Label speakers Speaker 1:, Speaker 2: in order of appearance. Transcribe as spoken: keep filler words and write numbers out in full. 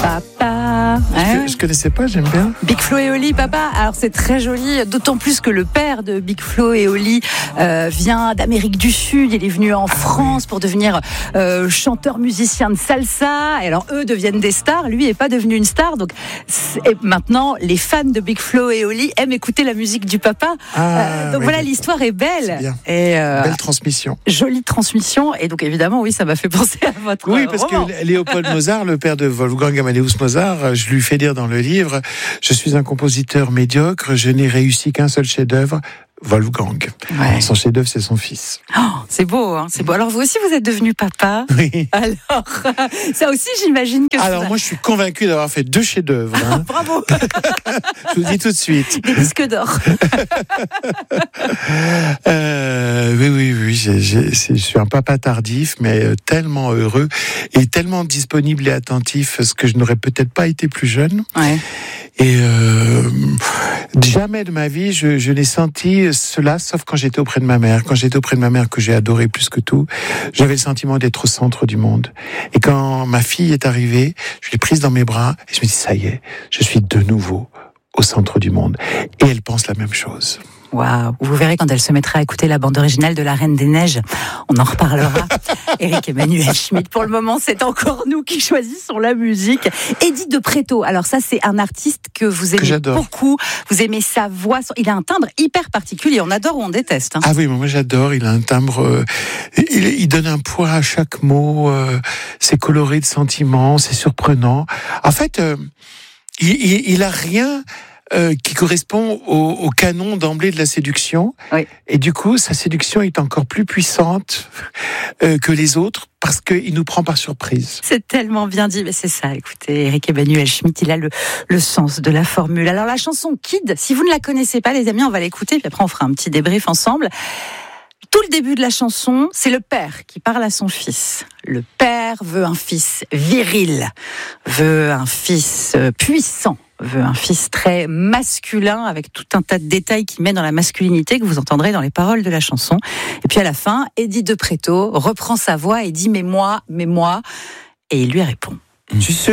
Speaker 1: Papa.
Speaker 2: Je,
Speaker 1: Hein
Speaker 2: je connaissais pas, j'aime bien.
Speaker 1: Big Flo et Oli, papa. Alors c'est très joli, d'autant plus que le père de Big Flo et Oli euh, vient d'Amérique du Sud. Il est venu en France pour devenir euh, chanteur musicien de salsa. Et alors eux deviennent des stars. Lui n'est pas devenu une star. Donc et maintenant, les fans de Big Flo et Oli aiment écouter la musique du papa.
Speaker 2: Ah,
Speaker 1: euh, donc
Speaker 2: oui,
Speaker 1: voilà,
Speaker 2: d'accord.
Speaker 1: l'histoire est belle.
Speaker 2: C'est bien.
Speaker 1: Et euh,
Speaker 2: Belle transmission.
Speaker 1: jolie transmission. Et donc évidemment, oui, ça m'a fait penser à votre
Speaker 2: Oui, parce
Speaker 1: roman.
Speaker 2: que Léopold Mozart, le père de Wolfgang Amadeus Mozart, je lui fais dire dans le livre, je suis un compositeur médiocre, je n'ai réussi qu'un seul chef-d'œuvre, Wolfgang.
Speaker 1: Ouais.
Speaker 2: Son chef-d'œuvre, c'est son fils.
Speaker 1: Oh, c'est beau, hein, c'est beau. Alors vous aussi, vous êtes devenu papa.
Speaker 2: Oui.
Speaker 1: Alors, ça aussi, j'imagine que
Speaker 2: Alors moi, je suis convaincu d'avoir fait deux chefs-d'œuvre. Hein.
Speaker 1: bravo,
Speaker 2: Je vous le dis tout de suite.
Speaker 1: des disques d'or.
Speaker 2: Euh, oui, oui, oui. J'ai, j'ai, c'est, je suis un papa tardif, mais euh, tellement heureux et tellement disponible et attentif, ce que je n'aurais peut-être pas été plus jeune.
Speaker 1: Ouais.
Speaker 2: Et euh, jamais de ma vie, je, je n'ai senti cela, sauf quand j'étais auprès de ma mère. Quand j'étais auprès de ma mère, que j'ai adoré plus que tout, j'avais le sentiment d'être au centre du monde. Et quand ma fille est arrivée, je l'ai prise dans mes bras et je me dis, ça y est, je suis de nouveau au centre du monde. Et elle pense la même chose.
Speaker 1: Waouh, vous verrez quand elle se mettra à écouter la bande originale de La Reine des Neiges, on en reparlera. Éric Emmanuel Schmitt, pour le moment, c'est encore nous qui choisissons la musique. Edith de Pretto, alors ça, c'est un artiste que vous aimez
Speaker 2: j'adore.
Speaker 1: beaucoup. Vous aimez sa voix, il a un timbre hyper particulier. On adore ou on déteste. Hein.
Speaker 2: Ah oui, moi j'adore. Il a un timbre. Euh, il, il donne un poids à chaque mot. Euh, c'est coloré de sentiments. C'est surprenant. En fait, euh, il, il, il a rien. Euh, qui correspond au, au canon d'emblée de la séduction.
Speaker 1: Oui.
Speaker 2: Et du coup, sa séduction est encore plus puissante euh, que les autres parce qu'il nous prend par surprise.
Speaker 1: C'est tellement bien dit, mais c'est ça. Écoutez, Éric Emmanuel Schmitt, il a le, le sens de la formule. Alors la chanson Kid, si vous ne la connaissez pas, les amis, on va l'écouter, puis après on fera un petit débrief ensemble. Tout le début de la chanson, c'est le père qui parle à son fils. Le père veut un fils viril, veut un fils puissant, veut un fils très masculin, avec tout un tas de détails qui met dans la masculinité que vous entendrez dans les paroles de la chanson. Et puis à la fin, Edith de Pretto reprend sa voix et dit « Mais moi, mais moi », et il lui répond.
Speaker 2: Tu sais